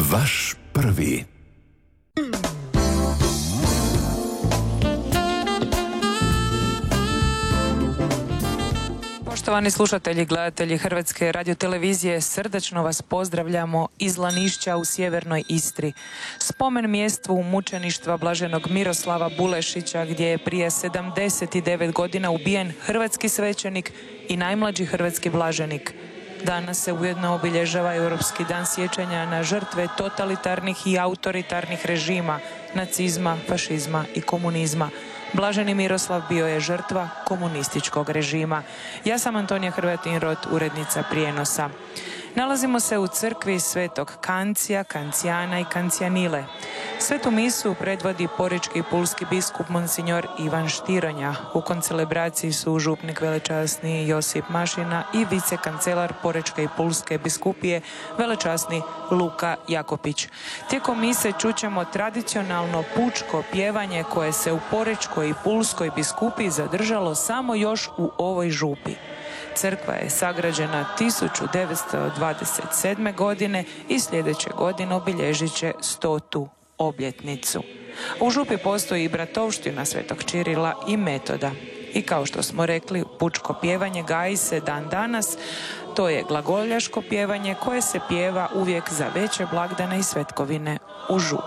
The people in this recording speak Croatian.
Vaš prvi. Poštovani slušatelji i gledatelji Hrvatske radiotelevizije, srdačno vas pozdravljamo iz Lanišća u sjevernoj Istri. Spomen mjestu mučeništva blaženog Miroslava Bulešića, gdje je prije 79 godina ubijen hrvatski svećenik i najmlađi hrvatski blaženik. Danas se ujedno obilježava Europski dan sjećanja na žrtve totalitarnih i autoritarnih režima, nacizma, fašizma i komunizma. Blaženi Miroslav bio je žrtva komunističkog režima. Ja sam Antonija Hrvatin-Rot, urednica prijenosa. Nalazimo se u crkvi Svetog Kancija, Kancijana i Kancijanile. Svetu misu predvodi porečki i pulski biskup Monsignor Ivan Štironja. U koncelebraciji su župnik velečasni Josip Mašina i vicekancelar porečke i pulske biskupije velečasni Luka Jakopić. Tijekom mise čućemo tradicionalno pučko pjevanje koje se u porečkoj i pulskoj biskupiji zadržalo samo još u ovoj župi. Crkva je sagrađena 1927. godine i sljedeće godine obilježit će 100. obljetnicu. U župi postoji i bratovština Svetog Čirila i Metoda. I kao što smo rekli, pučko pjevanje gaji se dan danas. To je glagoljaško pjevanje koje se pjeva uvijek za veće blagdane i svetkovine u župi.